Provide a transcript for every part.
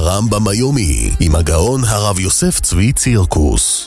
הרמב"ם היומי עם הגאון הרב יוסף צבי צירקוס.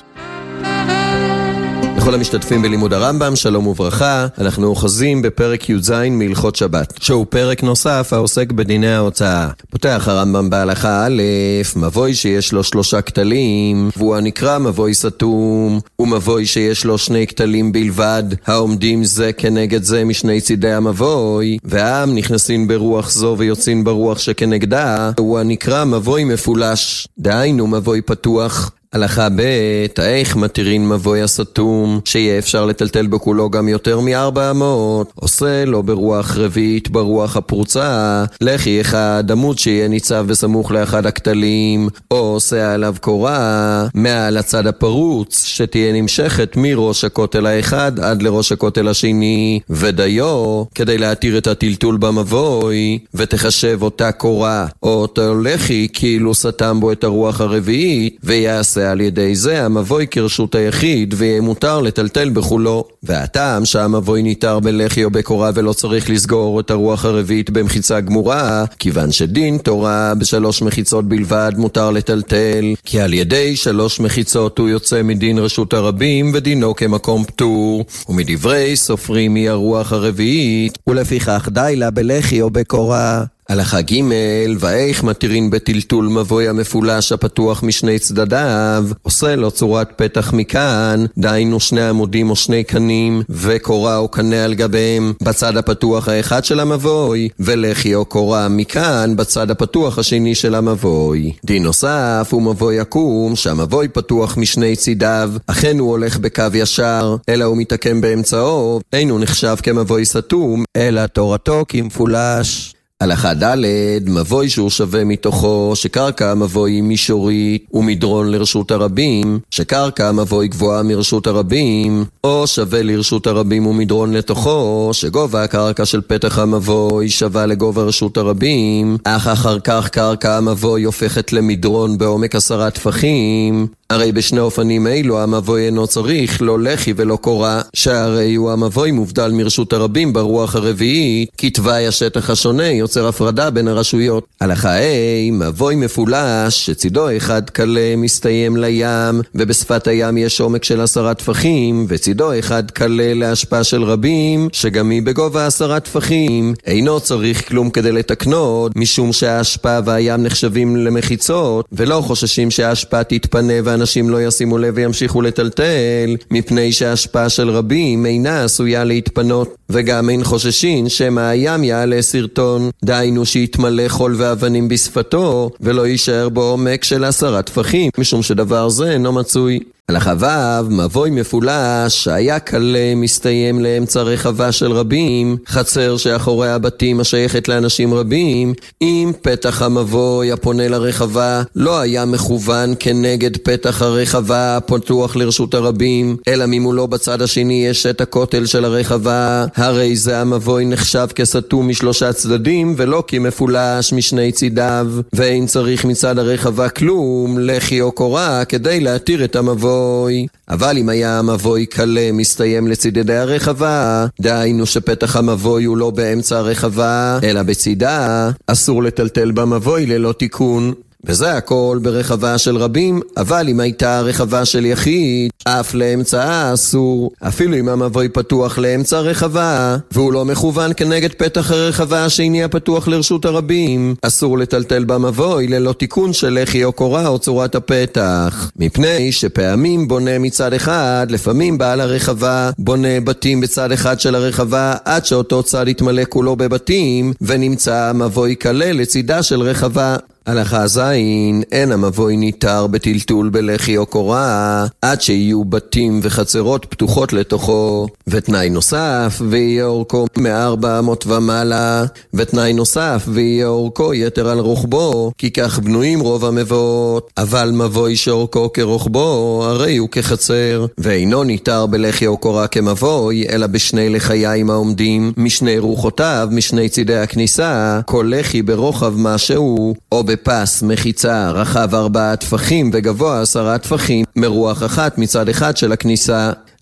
לכל המשתתפים בלימוד הרמב"ם, שלום וברכה. אנחנו אוחזים בפרק י"ז מהלכות שבת, שהוא פרק נוסף העוסק בדיני ההוצאה. פותח הרמב"ם בהלכה א', מבוי שיש לו 3 כתלים, והוא הנקרא מבוי סתום, ומבוי שיש לו 2 כתלים בלבד, העומדים זה כנגד זה משני צידי המבוי, והעם נכנסים ברוח זו ויוצאים ברוח שכנגדה, הוא הנקרא מבוי מפולש, דהיינו מבוי פתוח. הלכה ב', איך מתירין מבוי הסתום, שיהיה אפשר לטלטל בכולו גם יותר מ-400, עושה לו ברוח רביעית ברוח הפרוצה, לחי אחד עמוד שיהיה ניצב בסמוך לאחד הכתלים, או עושה עליו קורה מעל הצד הפרוץ, שתהיה נמשכת מראש הכותל האחד עד לראש הכותל השני, ודיו, כדי להתיר את הטלטול במבוי, ותחשב אותה קורה, או אותו לחי כאילו סתם בו את הרוח הרביעית, ויעשה על ידי זה המבוי כרשות היחיד, ויהיה מותר לטלטל בכולו. והטעם שהמבוי ניתר בלחי או בקורה ולא צריך לסגור את הרוח הרביעית במחיצה גמורה, כיוון שדין תורה ב3 מחיצות בלבד מותר לטלטל, כי על ידי 3 מחיצות הוא יוצא מדין רשות הרבים ודינו כמקום פטור, ומדברי סופרים היא הרוח הרביעית, ולפיכך די לה בלחי או בקורה. הלכה ג', ואיך מתירין בטלטול מבוי המפולש הפתוח משני צדדיו, עושה לו צורת פתח מכאן, דהיינו 2 עמודים או 2 קנים, וקורה או קנה על גביהם בצד הפתוח האחד של המבוי, ולחי או קורה מכאן בצד הפתוח השני של המבוי. דין נוסף הוא מבוי עקום, שהמבוי פתוח משני צידיו, אכן הוא הולך בקו ישר, אלא הוא מתעקם באמצעו, אינו נחשב כמבוי סתום, אלא תורתו כמפולש. הלכה ד', מבוי שהוא שווה מתוכו, שקרקע המבוי היא מישורית ומדרון לרשות הרבים, שקרקע המבוי גבוהה מרשות הרבים, או שווה לרשות הרבים ומדרון לתוכו, שגובה הקרקע של פתח המבוי שווה לגובה רשות הרבים, אך אחר כך קרקע המבוי הופכת למדרון בעומק 10 טפחים, הרי בשני אופנים אלו המבוי אינו צריך לא לחי ולא קורה, שהרי הוא המבוי מובדל מרשות הרבים ברוח הרביעית, כי תוואי השטח השונה יוצר הפרדה בין הרשויות. הלכה ה', מבוי מפולש שצידו אחד קלה מסתיים לים, ובשפת הים יש עומק של 10 טפחים, וצידו אחד קלה להשפעה של רבים, שגם היא בגובה 10 טפחים, אינו צריך כלום כדי לתקנות, משום שההשפעה והים נחשבים למחיצות, ולא חוששים שההשפעה תתפנה ואנשים לא ישימו לב וימשיכו לטלטל, מפני שההשפעה של רבים אינה עשויה להתפנות, וגם אין חוששים שמא הים יעלה סרטון, דהיינו שיתמלא חול ואבנים בשפתו, ולא יישאר בו עומק של 10 טפחים, משום שדבר זה אינו מצוי. הלכה ו', מבוי מפולש שהיה קלה מסתיים לאמצע רחבה של רבים, חצר שאחורי הבתים השייכת לאנשים רבים, אם פתח המבוי הפונה לרחבה לא היה מכוון כנגד פתח הרחבה הפתוח לרשות הרבים, אלא ממולו בצד השני יש את הכותל של הרחבה, הרי זה המבוי נחשב כסתום מ3 צדדים ולא כמפולש משני צידיו, ואין צריך מצד הרחבה כלום, לחי או קורה, כדי להתיר את המבוי. אבל אם היה המבוי קלה מסתיים לצידי הרחבה, דהיינו שפתח המבוי הוא לא באמצע הרחבה אלא בצידה, אסור לטלטל במבוי ללא תיקון. וזה הכל ברחבה של רבים, אבל אם הייתה רחבה של יחיד, אף לאמצעה אסור, אפילו אם המבוי פתוח לאמצע רחבה, והוא לא מכוון כנגד פתח הרחבה שהניע פתוח לרשות הרבים, אסור לטלטל במבוי ללא תיקון של לחי או קורה או צורת הפתח, מפני שפעמים בונה מצד אחד, לפעמים בעל הרחבה בונה בתים בצד אחד של הרחבה, עד שאותו צד יתמלא כולו בבתים, ונמצא המבוי קלה לצידה של רחבה. הלכה זין, אין המבוי ניתר בטלטול בלחי או קורה, עד שיהיו בתים וחצרות פתוחות לתוכו. ותנאי נוסף, ויהיה אורכו 400 ומעלה, ותנאי נוסף, ויהיה אורכו יתר על רוחבו, כי כך בנויים רוב המבואות. אבל מבוי שאורכו כרוחבו, הרי הוא כחצר, ואינו ניתר בלחי או קורה כמבוי, אלא בשני לחיים העומדים, משני רוחותיו, משני צידי הכניסה, כל לחי ברוחב משהו, או בפס מחיצה רחב 4 טפחים וגבוה 10 טפחים, מרוח אחת מצד אחד של הכניסה.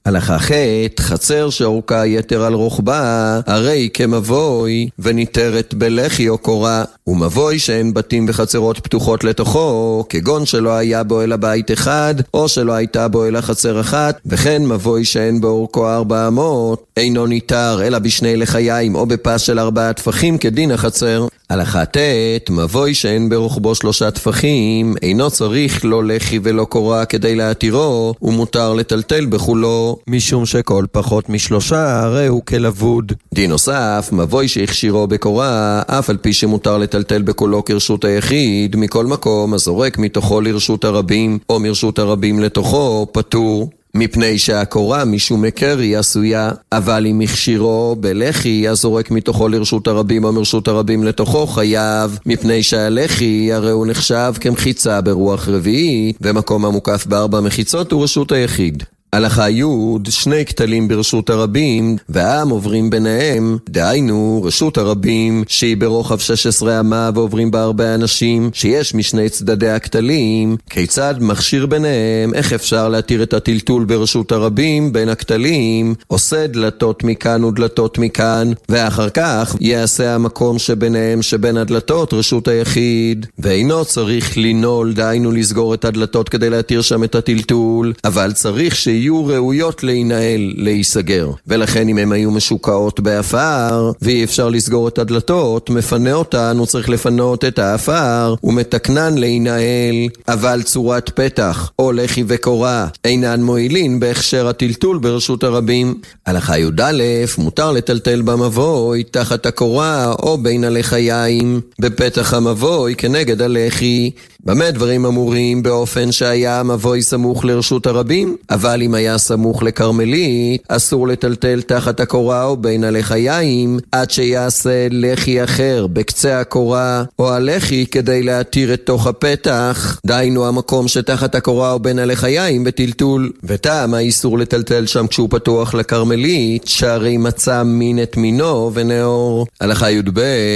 הלכה ח' חצר שאורכה יתר על רוחבה, הרי כמבוי וניתרת בלחי או קורה, ומבוי שאין בתים וחצרות פתוחות לתוכו, כגון שלא היה בו אלא בית אחד, או שלא הייתה בו אלא חצר אחת, וכן מבוי שאין באורכו 400, אינו ניתר אלא בשני לחיים או בפס של 4 טפחים כדין החצר. הלכה ט' מבוי שאין ברוחבו 3 טפחים, אינו צריך לא לחי ולא קורה כדי להתירו, ומותר לטלטל בכולו, משום שכל פחות מ3 הרי הוא כלבוד. דין נוסף, מבוי שהכשירו בקורה, אף על פי שמותר לטלטל בכולו כרשות היחיד, מכל מקום הזורק מתוכו לרשות הרבים, או מרשות הרבים לתוכו, פטור. מפני שהקורה משום מקר היא עשויה, אבל אם הכשירו בלחי הזורק מתוכו לרשות הרבים או מרשות הרבים לתוכו חייב, מפני שהלחי הרי הוא נחשב כמחיצה ברוח רביעי, ומקום המוקף ב4 מחיצות הוא רשות היחיד. הלכה י' 2 כתלים ברשות הרבים, והעם עוברים ביניהם, דהיינו רשות הרבים שהיא ברוחב 16 אמה ועוברים בה 4 אנשים, שיש משני צדדי הכתלים, כיצד מכשיר ביניהם, איך אפשר להתיר את הטלטול ברשות הרבים בין הכתלים, עושה דלתות מכאן ודלתות מכאן, ואחר כך יעשה המקום שביניהם שבין הדלתות רשות היחיד, ואינו צריך לנעול, דהיינו לסגור את הדלתות כדי להתיר שם את הטלטול, אבל צריך יהיו ראויות להינעל, להיסגר. ולכן אם הם היו משוקעות באפר, ואי אפשר לסגור את הדלתות, מפנה אותן, הוא צריך לפנות את האפר, ומתקנן להינעל, אבל צורת פתח, או לחי וקורה, אינן מועילין בהכשר הטלטול ברשות הרבים. הלכה י' מותר לטלטל במבוי, תחת הקורה, או בין הלחיים, בפתח המבוי כנגד הלחי. במה דברים אמורים? באופן שהיה המבוי סמוך לרשות הרבים, אבל אם היה סמוך לקרמלית, אסור לטלטל תחת הקורה או בין הלחיים, עד שיעשה לחי אחר בקצה הקורה או הלחי כדי להתיר את תוך הפתח, דהיינו המקום שתחת הקורה או בין הלחיים בטלטול. וטעם האיסור לטלטל שם כשהוא פתוח לקרמלית, שהרי מצא מין את מינו ונאור. הלכה י'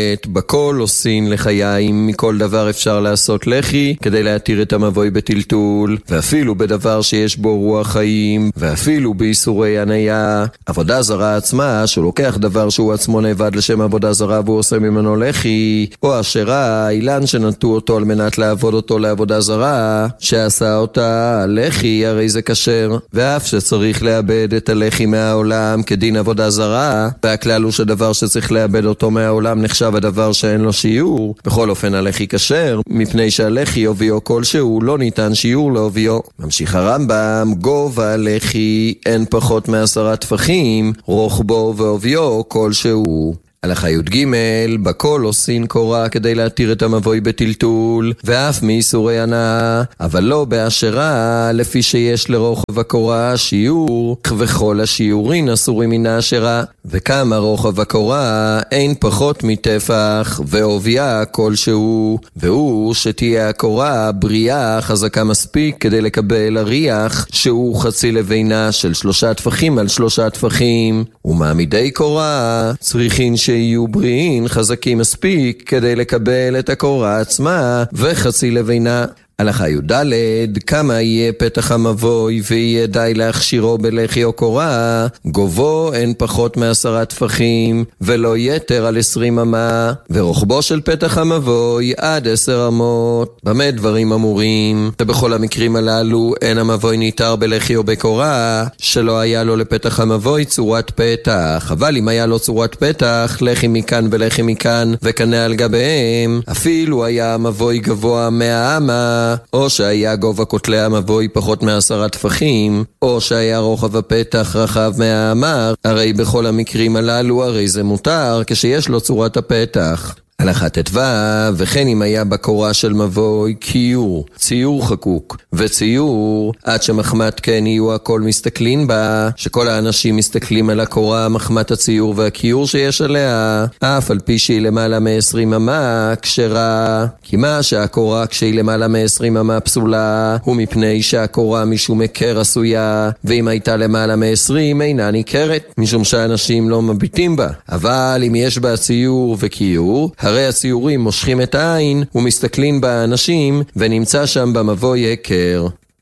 בכל עושים לחיים, מכל דבר אפשר לעשות לחי כדי להתיר את המבוי בטלטול, ואפילו בדבר שיש בו רוח חיים, ואפילו באיסורי הניה. עבודה זרה עצמה, שלוקח דבר שהוא עצמו נאבד לשם עבודה זרה והוא עושה ממנו לחי, או אשרה, אילן שנטו אותו על מנת לעבוד אותו לעבודה זרה, שעשה אותה לחי, הרי זה כשר. ואף שצריך לאבד את הלחי מהעולם כדין עבודה זרה, והכלל הוא שדבר שצריך לאבד אותו מהעולם נחשב הדבר שאין לו שיעור, בכל אופן הלחי כשר, מפני שהלחי הוביו כלשהו לא ניתן שיעור להוביו. ממשיך הרמב"ם, גובה הלחי אין פחות מ10 טפחים, רוחבו והוביו כלשהו. הלכה י' בכל עושים קורה כדי להתיר את המבוי בטלטול, ואף מאיסורי הנאה, אבל לא באשרה, לפי שיש לרוחב הקורה שיעור, וכל השיעורים אסורים מן האשרה. וכמה רוחב הקורה אין פחות מטפח, והוביה כלשהו, והוא שתהיה הקורה בריאה חזקה מספיק כדי לקבל הריח, שהוא חצי לבינה של 3 טפחים על 3 טפחים. ומעמידי קורה צריכים שיהיו בריאים חזקים מספיק כדי לקבל את הקורה עצמה וחצי לבינה. הלכה י' כמה יהיה פתח המבוי ויהיה די להכשירו בלחי או קורה, גובו אין פחות מ10 טפחים ולא יתר על 20 אמה, ורוחבו של פתח המבוי עד 10 אמות. במה דברים אמורים? ובכל המקרים הללו אין המבוי ניתר בלחי או בקורה, שלא היה לו לפתח המבוי צורת פתח, אבל אם היה לו צורת פתח, לחי מכאן ולחי מכאן וקנה על גביהם, אפילו היה המבוי גבוה 100 אמה, או שהיה גובה כותלי המבוי פחות מ10 טפחים, או שהיה רוחב הפתח רחב 100 אמה, הרי בכל המקרים הללו הרי זה מותר כשיש לו צורת הפתח. הלכה ט"ו, וכן אם היה בקורה של מבוי קיור, ציור חקוק, וציור עד שמחמת כן יהיו הכל מסתכלים בה, שכל האנשים מסתכלים על הקורה מחמת הציור והקיור שיש עליה, אף על פי שהיא למעלה מ20 אמה כשרה. כי מה שהקורה כשהיא למעלה מ20 אמה פסולה, הוא מפני שהקורה משום מקר עשויה, ואם הייתה למעלה מ20 אינה ניכרת, משום שאנשים לא מביטים בה. אבל אם יש בה ציור וקיור, הרי הציורים מושכים את העין ומסתכלים באנשים ונמצא שם במבוי הקר.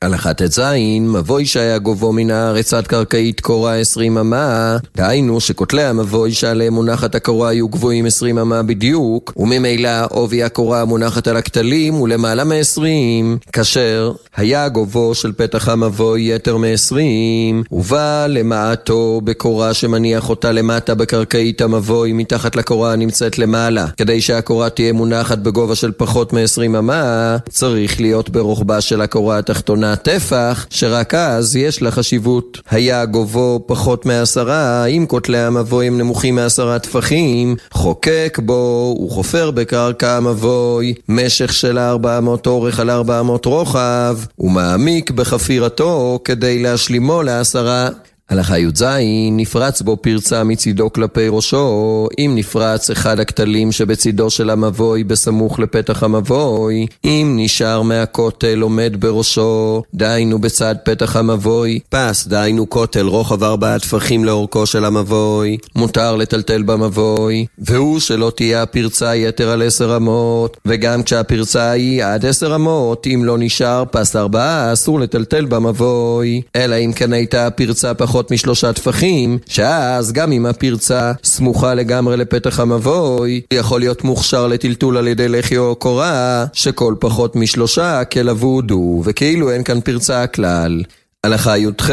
הלכה ט"ז, מבוי שהיה גובו מן הארץ עד קרקעית קורה 20 אמה, דהיינו שכותלי המבוי שעליהם מונחת הקורה היו גבוהים 20 אמה בדיוק, וממילא עובי הקורה המונחת על הכתלים הוא למעלה מ-20, כאשר היה גובו של פתח המבוי יתר מ-20, ובא למעטו בקורה שמניח אותה למטה בקרקעית המבוי מתחת לקורה הנמצאת למעלה. כדי שהקורה תהיה מונחת בגובה של פחות מ-20 אמה, צריך להיות ברוחבה של הקורה התחתונה טפח, שרק אז יש לה חשיבות. היה גובו פחות מ10, אם כותלי המבוי הם נמוכים מ10 טפחים, חוקק בו וחופר בקרקע המבוי משך של 400 אורך על 400 רוחב, ומעמיק בחפירתו כדי להשלימו ל10. הלכה י"ז, נפרץ בו פרצה מצידו כלפי ראשו, אם נפרץ אחד הכתלים שבצידו של המבוי בסמוך לפתח המבוי, אם נשאר מהכותל עומד בראשו, דהיינו בצד פתח המבוי, פס דהיינו כותל רוחב 4 טפחים לאורכו של המבוי, מותר לטלטל במבוי, והוא שלא תהיה הפרצה יתר על 10 אמות, וגם כשהפרצה היא עד 10 אמות, אם לא נשאר פס 4 אסור לטלטל במבוי, אלא אם כן הייתה הפרצה פחות מ3 טפחים, שאז גם אם הפרצה סמוכה לגמרי לפתח המבוי, יכול להיות מוכשר לטלטול על ידי לחי או קורה, שכל פחות מ3 כלבוד הוא, וכאילו אין כאן פרצה כלל. הלכה י"ח,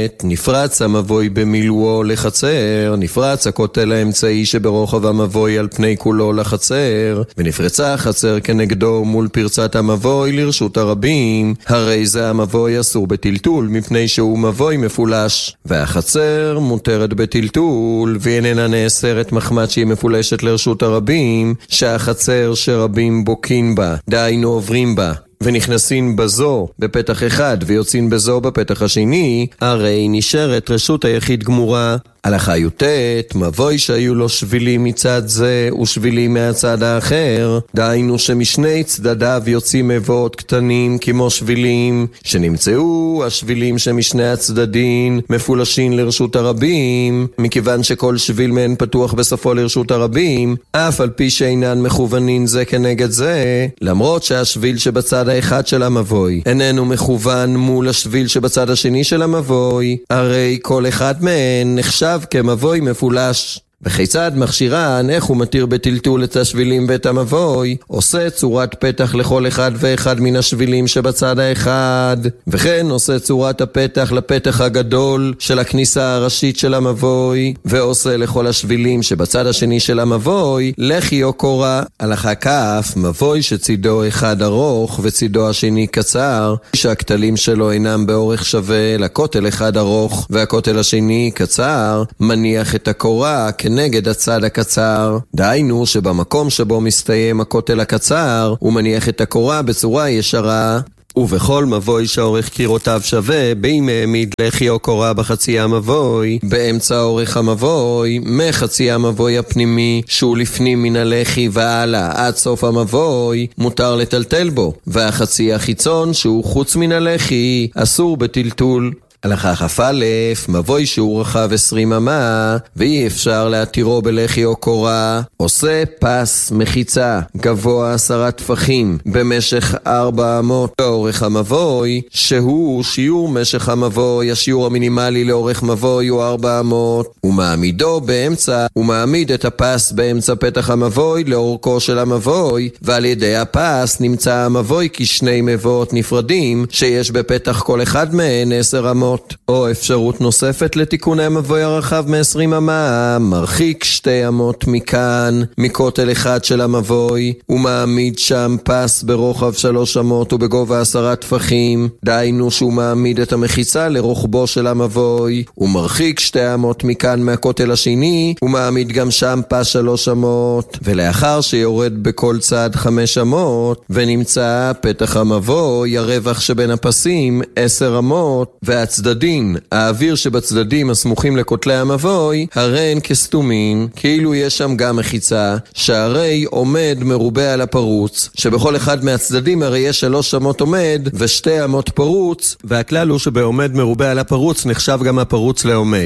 נפרץ המבוי במילואו לחצר, נפרץ הכותל האמצעי שברוחב המבוי על פני כולו לחצר, ונפרצה החצר כנגדו מול פרצת המבוי לרשות הרבים, הרי זה המבוי אסור בטלטול מפני שהוא מבוי מפולש, והחצר מותרת בטלטול, ואיננה נאסרת מחמת שהיא מפולשת לרשות הרבים, שהחצר שרבים בוקין בה, דהיינו עוברים בה, ונכנסים בזו בפתח אחד ויוצאים בזו בפתח השני, הרי נשארת רשות היחיד גמורה. הלכה י"ט, מבוי שהיו לו שבילים מצד זה ושבילים מהצד האחר, דהיינו שמשני צדדיו יוצאים מבואות קטנים כמו שבילים, שנמצאו השבילים שמשני הצדדים מפולשים לרשות הרבים, מכיוון שכל שביל מהן פתוח בסופו לרשות הרבים, אף על פי שאינן מכוונים זה כנגד זה, למרות שהשביל שבצד האחד של המבוי איננו מכוון מול השביל שבצד השני של המבוי, הרי כל אחד מהן נחשב כמבוי מפולש. וכיצד מכשירן, איך הוא מתיר בטלטול את השבילים ואת המבוי, עושה צורת פתח לכל אחד ואחד מן השבילים שבצד האחד, וכן עושה צורת הפתח לפתח הגדול של הכניסה הראשית של המבוי, ועושה לכל השבילים שבצד השני של המבוי לחי או קורה. הלכה כף, מבוי שצידו אחד ארוך וצידו השני קצר, שהכתלים שלו אינם באורך שווה, לכותל אחד ארוך והכותל השני קצר, מניח את הקורה כנגד הצד הקצר, דהיינו שבמקום שבו מסתיים הכותל הקצר הוא מניח את הקורה בצורה ישרה. ובכל מבוי שהאורך קירותיו שווה, בין העמיד לחי או קורה בחצי המבוי, באמצע אורך המבוי, מחצי המבוי הפנימי שהוא לפנים מן הלחי והלאה עד סוף המבוי, מותר לטלטל בו, והחצי החיצון שהוא חוץ מן הלחי אסור בטלטול. הלכה כ"א, מבוי שהוא רחב 20 אמה ואי אפשר להתירו בלחי או קורה, עושה פס מחיצה גבוה 10 טפחים במשך 4 אמות באורך המבוי, שהוא שיעור משך המבוי, השיעור המינימלי לאורך מבוי הוא 400, ומעמידו באמצע, ומעמיד את הפס באמצע פתח המבוי לאורכו של המבוי, ועל ידי הפס נמצא המבוי כשני מבואות נפרדים שיש בפתח כל אחד מהן 10 אמות. או אפשרות נוספת לתיקון המבוי הרחב מ-20 אמה, מרחיק 2 אמות מכאן, מכותל אחד של המבוי, ומעמיד שם פס ברוחב 3 אמות ובגובה 10 טפחים, דהיינו שהוא מעמיד את המחיצה לרוחבו של המבוי, ומרחיק 2 אמות מכאן מהכותל השני, ומעמיד גם שם פס 3 אמות, ולאחר שיורד בכל צד 5 אמות, ונמצא פתח המבוי, הרווח שבין הפסים 10 אמות, והצדדים, האוויר שבצדדים הסמוכים לכותלי המבוי, הרי כסתומים, כאילו יש שם גם מחיצה, שהרי עומד מרובה על הפרוץ, שבכל אחד מהצדדים הרי יש 3 אמות עומד ו2 אמות פרוץ, והכלל הוא שבעומד מרובה על הפרוץ נחשב גם הפרוץ לעומד.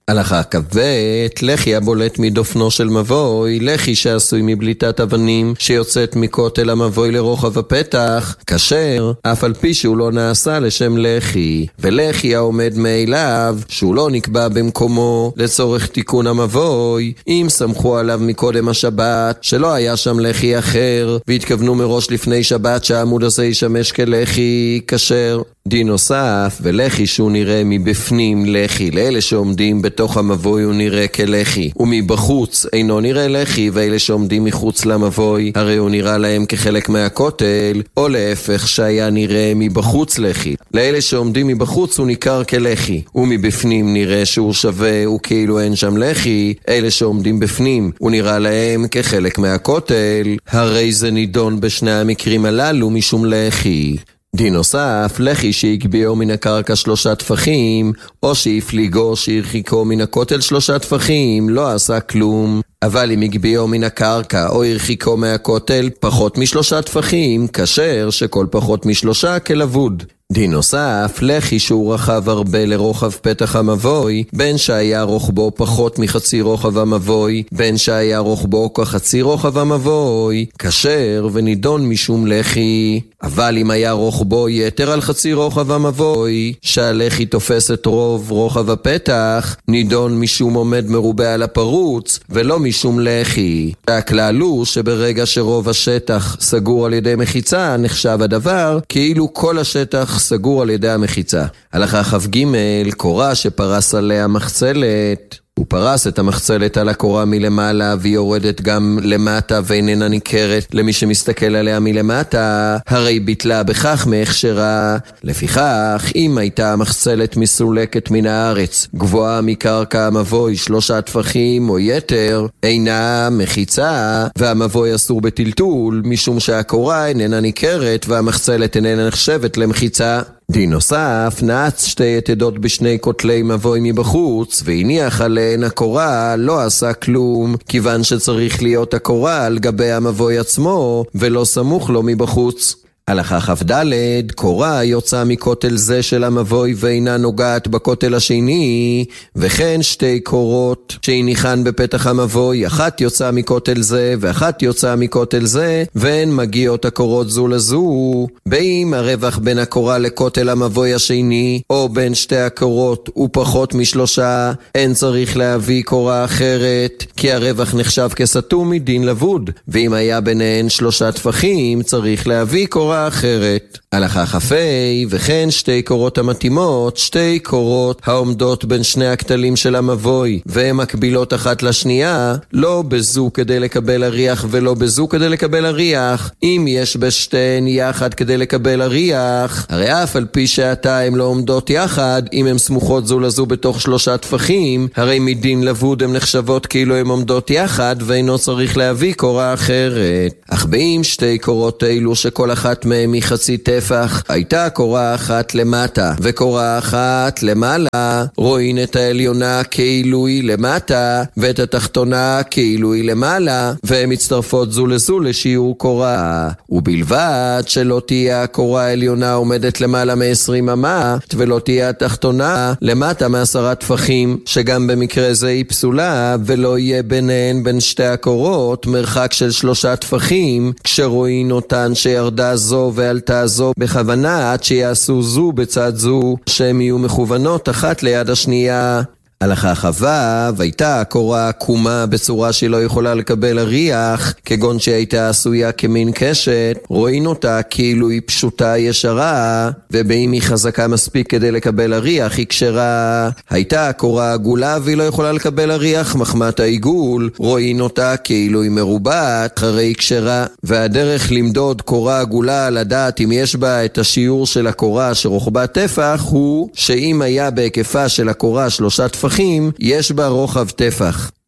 הלכה כ"ב, לחי הבולט מדופנו של מבוי, לחי שעשוי מבליטת אבנים שיוצאת מכותל המבוי לרוחב הפתח, כשר, אף על פי שהוא לא נעשה לשם לחי, ולחי העומד מאליו, שהוא לא נקבע במקומו לצורך תיקון המבוי, אם סמכו עליו מקודם השבת, שלא היה שם לחי אחר, והתכוונו מראש לפני שבת שהעמוד הזה ישמש כלחי, כשר. דין נוסף, ולחי שהוא נראה מבפנים לחי, לאלה שעומדים בתוך המבוי הוא נראה כלחי, ומבחוץ אינו נראה לחי, ואלה שעומדים מחוץ למבוי הרי הוא נראה להם כחלק מהכותל, או להפך שהיה נראה מבחוץ לחי. לאלה שעומדים מבחוץ הוא ניכר כלחי, ומבפנים נראה שהוא שווה וכאילו אין שם לחי, אלה שעומדים בפנים הוא נראה להם כחלק מהכותל, הרי זה נידון בשני המקרים הללו משום לחי. דין נוסף, לחי שהקביעו מן הקרקע 3 טפחים, או שהפליגו שהרחיקו מן הכותל 3 טפחים, לא עשה כלום. אבל אם הקביעו מן הקרקע או הרחיקו מהכותל פחות מ3 טפחים, כשר שכל פחות מ3 כלבוד. דין נוסף, לחי שהוא רחב הרבה לרוחב פתח המבוי, בין שהיה רוחבו פחות מחצי רוחב המבוי, בין שהיה רוחבו כחצי רוחב המבוי, כשר ונידון משום לחי. אבל אם היה רוחבו יתר על חצי רוחב המבוי, שהלחי תופס את רוב רוחב הפתח, נידון משום עומד מרובה על הפרוץ, ולא משום לחי. הכלל הוא שברגע שרוב השטח סגור על ידי מחיצה, נחשב הדבר כאילו כל השטח סגור על ידי המחיצה. הלכה כ"ג, קורה שפרס עליה מחצלת. הוא פרס את המחצלת על הקורה מלמעלה, והיא יורדת גם למטה ואיננה ניכרת למי שמסתכל עליה מלמטה, הרי ביטלה בכך מהכשרה. לפיכך, אם הייתה המחצלת מסולקת מן הארץ, גבוהה מקרקע המבוי 3 טפחים או יתר, אינה מחיצה, והמבוי אסור בטלטול, משום שהקורה איננה ניכרת והמחצלת איננה נחשבת למחיצה. דין נוסף, נעץ 2 יתדות בשני כותלי מבוי מבחוץ, והניח עליהן הקורה, לא עשה כלום, כיוון שצריך להיות הקורה על גבי המבוי עצמו, ולא סמוך לו מבחוץ. הלכה כ"ד, קורה יוצא מכותל זה של המבוי ואינה נוגעת בכותל השני, וכן 2 קורות שהניחן בפתח המבוי, אחת יוצא מכותל זה ואחת יוצא מכותל זה, והן מגיעות הקורות זו לזו. באם הרווח בין הקורה לכותל המבוי השני, או בין 2 הקורות הוא פחות מ3, אין צריך להביא קורה אחרת, כי הרווח נחשב כסתום מדין לבוד, ואם היה ביניהן 3 טפחים צריך להביא קורה אחרת. הלכה כ"ה, וכן 2 קורות המתאימות, 2 קורות העומדות בין 2 הכתלים של המבוי, והן מקבילות אחת לשנייה, לא בזו כדי לקבל אריח ולא בזו כדי לקבל אריח. אם יש בשתיהן יחד כדי לקבל אריח, הרי אף על פי שעתה הן לא עומדות יחד, אם הן סמוכות זו לזו בתוך 3 טפחים, הרי מדין לבוד הן נחשבות כאילו הן עומדות יחד, ואינו צריך להביא קורה אחרת. אך באם 2 קורות אלו שכל אחת מהן מחצי טפח, הייתה קורה אחת למטה וקורה אחת למעלה, רואים את העליונה כאילו היא למטה ואת התחתונה כאילו היא למעלה, והן מצטרפות זו לזו לשיעור קורה, ובלבד שלא תהיה הקורה העליונה עומדת למעלה מ20 אמת, ולא תהיה התחתונה למטה מ10 טפחים, שגם במקרה זה היא פסולה, ולא יהיה ביניהן בין 2 הקורות מרחק של 3 טפחים, כשרואים אותן שירדה זו ועלתה זו בכוונה, עד שיעשו זו בצד זו, שהן יהיו מכוונות אחת ליד השנייה. הלכה כ"ו, הייתה הקורה עקומה בצורה שהיא לא יכולה לקבל אריח, כגון שהייתה עשויה כמין קשת, רואים אותה כאילו היא פשוטה ישרה, ובאם היא חזקה מספיק כדי לקבל אריח היא כשרה. הייתה הקורה עגולה והיא לא יכולה לקבל אריח מחמת העיגול, רואים אותה כאילו היא מרובעת, הרי היא כשרה. והדרך למדוד קורה עגולה לדעת אם יש בה את השיעור של הקורה שרוחבה טפח, הוא שאם היה בהיקפה של הקורה 3 טפחים, יש בה רוחב טפח.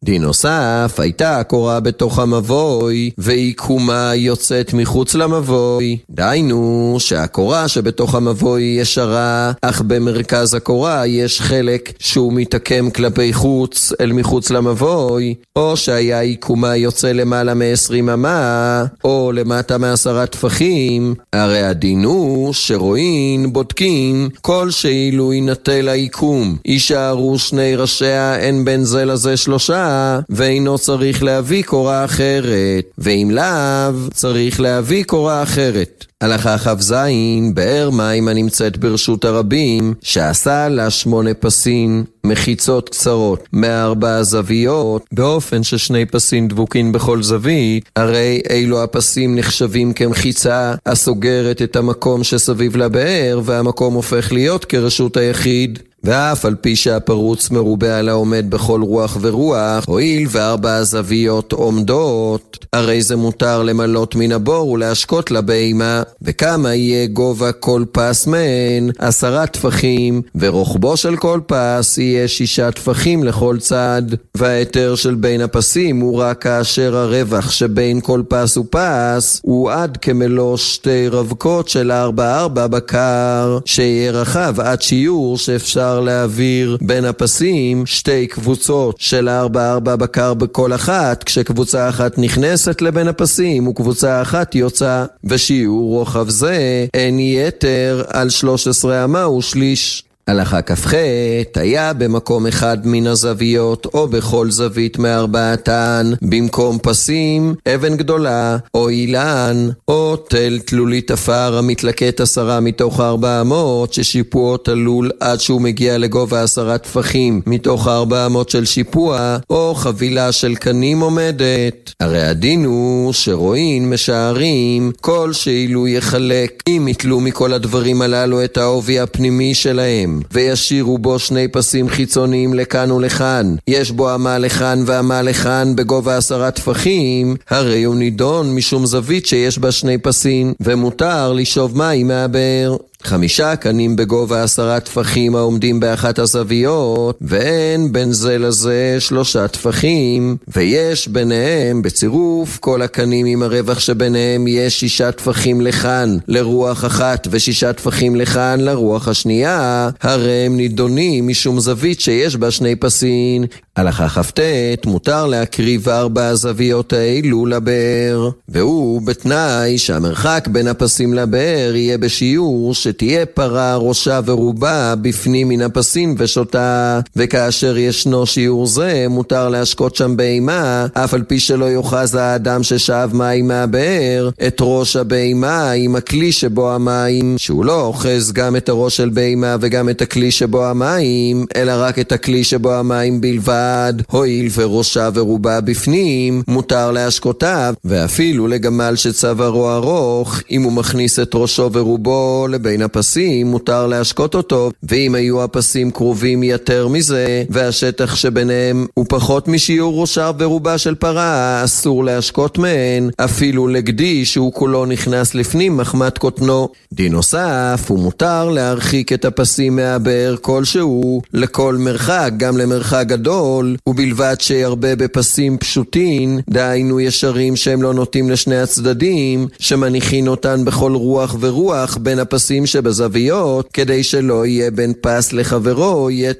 דין נוסף, הייתה הקורה בתוך המבוי, והיא קומה יוצאת מחוץ למבוי. דהיינו שהקורה שבתוך המבוי ישרה, אך במרכז הקורה יש חלק שהוא מתעקם כלפי חוץ אל מחוץ למבוי, או שהיה היא קומה יוצא למעלה מ-20 אמה, או למטה מ10 טפחים. הרי הדין הוא שרואים, בודקים, כל שאילו ינטל העיקום, יישארו 2 ראשיה, אין בין זה לזה 3, ואינו צריך להביא קורה אחרת, ואם לאו, צריך להביא קורה אחרת. הלכה כ"ז, באר מים הנמצאת ברשות הרבים, שעשה לה 8 פסים, מחיצות קצרות, 4 זוויות, באופן ש2 פסים דבוקים בכל זווית, הרי אילו הפסים נחשבים כמחיצה, הסוגרת את המקום שסביב לבאר, והמקום הופך להיות כרשות היחיד. ואף על פי שהפרוץ מרובה על העומד בכל רוח ורוח, הואיל ו4 זוויות עומדות, הרי זה מותר למלות מן הבור ולהשקות לבהמה. וכמה יהיה גובה כל פס מהן? 10 טפחים, ורוחבו של כל פס יהיה 6 טפחים לכל צד. וההיתר של בין הפסים הוא רק כאשר הרווח שבין כל פס ופס הוא עד כמלוא 2 רווקות של 4-4 בקר, שיהיה רחב עד שיעור שאפשר להעביר בין הפסים 2 קבוצות של 4-4 בקר בכל אחת, כשקבוצה אחת נכנסת לבין הפסים וקבוצה אחת יוצאה, ושיעור רוחב זה אין יתר על 13 אמה ושליש. הלכה כ"ח, היה במקום אחד מן הזוויות או בכל זווית מ4, במקום פסים אבן גדולה או אילן או תל תלולית אפר המתלקט 10 מתוך 400 ששיפוע תלול עד שהוא מגיע לגובה 10 טפחים מתוך 400 של שיפוע, או חבילה של קנים עומדת. הרי הדין הוא שרואים משערים כל שאילו יחלק, אם יתלו מכל הדברים הללו את העובי הפנימי שלהם וישירו בו 2 פסים חיצוניים לכאן ולכאן, יש בו אמה לכאן ואמה לכאן בגובה 10 טפחים, הרי הוא נידון משום זווית שיש בה 2 פסים, ומותר לשאוב מים מהבאר. 5 קנים בגובה 10 טפחים העומדים באחת הזוויות, ואין בין זה לזה 3 טפחים, ויש ביניהם בצירוף כל הקנים עם הרווח שביניהם יש 6 טפחים לכאן לרוח אחת ו6 טפחים לכאן לרוח השנייה, הרי הם נידונים משום זווית שיש בה 2 פסים. הלכה כ"ט, מותר להקריב 4 הזוויות האלו לבאר, והוא בתנאי שהמרחק בין הפסים לבאר יהיה בשיעור שתהיה פרה ראשה ורובה בפנים מן הפסים ושותה, וכאשר ישנו שיעור זה מותר להשקות שם בהמה, אף על פי שלא יוחז האדם ששאב מים מהבאר את ראש הבהמה עם הכלי שבו המים, שהוא לא אוחז גם את הראש של בהמה וגם את הכלי שבו המים, אלא רק את הכלי שבו המים בלבד. הואיל וראשה ורובה בפנים, מותר להשקותיו, ואפילו לגמל שצווארו ארוך, אם הוא מכניס את ראשו ורובו לבין הפסים, מותר להשקות אותו, ואם היו הפסים קרובים יותר מזה, והשטח שביניהם הוא פחות משיעור ראשה ורובה של פרה, אסור להשקות מהן, אפילו לגדי שהוא כולו נכנס לפנים מחמת קוטנו. דין נוסף, הוא מותר להרחיק את הפסים מהבאר כלשהו, לכל מרחק, גם למרחק גדול, ובלבד שירבה בפסים פשוטים, דהיינו ישרים שהם לא נוטים לשני הצדדים, שמניחין אותן בכל רוח ורוח בין הפסים שבזוויות, כדי שלא יהיה בין פס לחברו יתר